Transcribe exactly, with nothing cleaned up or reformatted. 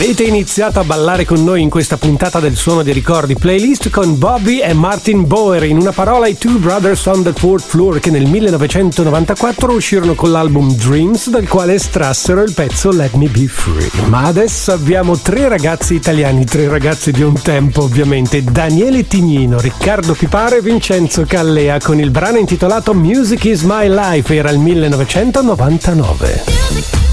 Avete iniziato a ballare con noi in questa puntata del Suono dei Ricordi playlist con Bobby e Martin Boer, in una parola i Two Brothers on the Fourth Floor, che nel millenovecentonovantaquattro uscirono con l'album Dreams, dal quale estrassero il pezzo Let Me Be Free. Ma adesso abbiamo tre ragazzi italiani, tre ragazzi di un tempo ovviamente: Daniele Tignino, Riccardo Piparo e Vincenzo Callea, con il brano intitolato Music is My Life. Era il millenovecentonovantanove.